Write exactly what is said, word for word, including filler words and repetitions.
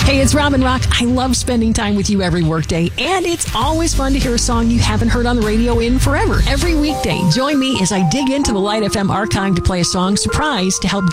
Hey, it's Robin Rock. I love spending time with you every workday, and it's always fun to hear a song you haven't heard on the radio in forever. Every weekday, join me as I dig into the Light F M archive to play a song surprise to help